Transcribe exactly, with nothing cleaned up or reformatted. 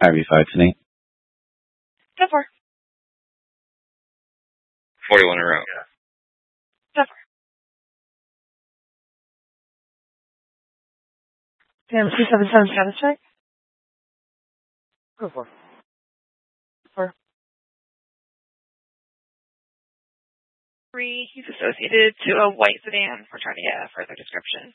I V five tonight. Go for. forty-one in a row. Yeah. Go for. Damn, two seven seven status check. Go for. For. Three, he's associated to a white sedan. We're trying to get a further description.